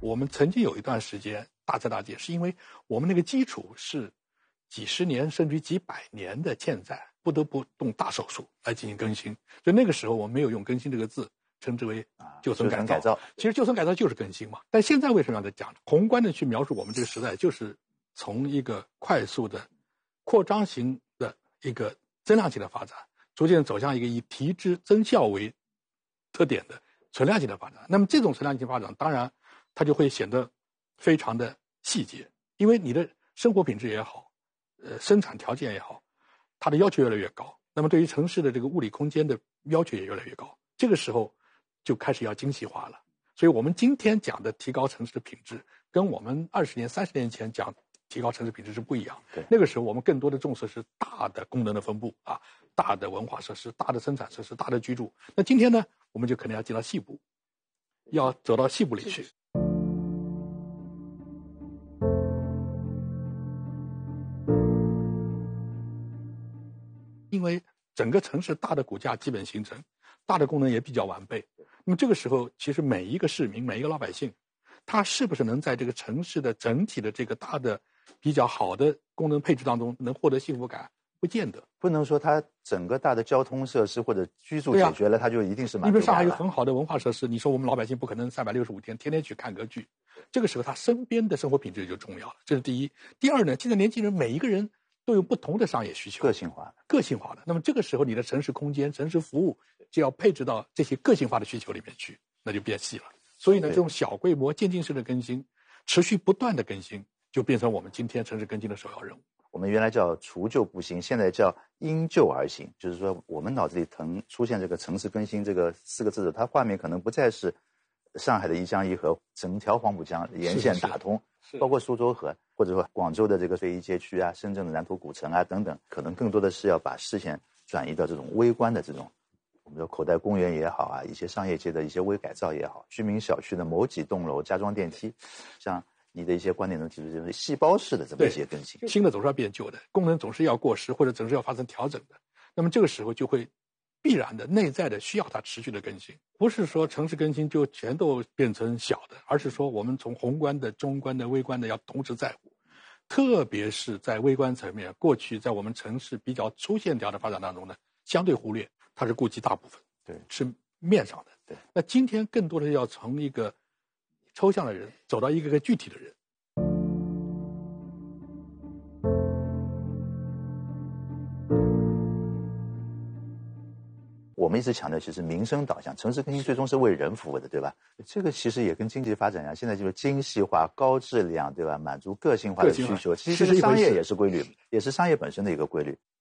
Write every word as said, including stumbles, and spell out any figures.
我们曾经有一段时间大彻大戒，是因为我们那个基础是几十年甚至于几百年的欠债，不得不动大手术来进行更新。所以那个时候我们没有用更新这个字，称之为旧村改造。 改造其实旧村改造就是更新嘛。但现在为什么要在讲？宏观的去描述我们这个时代，就是从一个快速的扩张型的一个增量型的发展，逐渐走向一个以提质增效为特点的存量型的发展。那么这种存量型发展，当然它就会显得非常的细节，因为你的生活品质也好，呃，生产条件也好，它的要求越来越高。那么对于城市的这个物理空间的要求也越来越高。这个时候就开始要精细化了。所以我们今天讲的提高城市的品质，跟我们二十年、三十年前讲提高城市品质是不一样。 对， 那个时候我们更多的重视是大的功能的分布啊，大的文化设施、大的生产设施、大的居住。那今天呢，我们就可能要进到细部，要走到细部里去。因为整个城市大的骨架基本形成，大的功能也比较完备。那么这个时候，其实每一个市民、每一个老百姓，他是不是能在这个城市的整体的这个大的、比较好的功能配置当中能获得幸福感，不见得。 不能说它整个大的交通设施或者居住解决了，它就一定是满足感了。 因为上海有很好的文化设施，你说我们老百姓不可能三百六十五天天天去看歌剧，这个时候他身边的生活品质就重要了，这是第一。第二呢，现在年轻人每一个人都有不同的商业需求， 个性化的， 个性化的。那么这个时候，你的城市空间、城市服务就要配置到这些个性化的需求里面去，那就变细了。所以呢，这种小规模渐进式的更新，持续不断的更新，就变成我们今天城市更新的首要任务。 我们原来叫除旧布新，现在叫因旧而新，就是说我们脑子里腾出现这个城市更新这个四个字，它画面可能不再是上海的一江一河，整条黄浦江沿线打通，包括苏州河，或者说广州的这个非遗街区啊，深圳的南图古城啊等等，可能更多的是要把视线转移到这种微观的这种，我们说口袋公园也好啊，一些商业街的一些微改造也好，居民小区的某几栋楼加装电梯，像你的一些观点能提出就是细胞式的这么一些更新。 新的总是要变旧的，功能总是要过时或者总是要发生调整的。那么这个时候就会必然的内在的需要它持续的更新，不是说城市更新就全都变成小的，而是说我们从宏观的、中观的、微观的要同时在乎。特别是在微观层面，过去在我们城市比较粗线条的发展当中呢，相对忽略，它是顾及大部分， 对， 是面上的。 对， 那今天更多的要从一个抽象的人走到一个个具体的人。 我们一直强调，其实民生导向，城市更新最终是为人服务的，对吧？这个其实也跟经济发展一样，现在就是精细化、高质量，对吧？满足个性化的需求，其实商业也是规律，也是商业本身的一个规律。